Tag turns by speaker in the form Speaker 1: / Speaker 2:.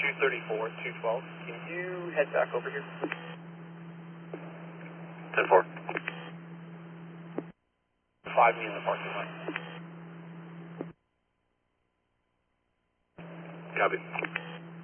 Speaker 1: 234, 212. Can you head back over here?
Speaker 2: 10-4.
Speaker 1: 5 me in the parking lot.
Speaker 2: Copy.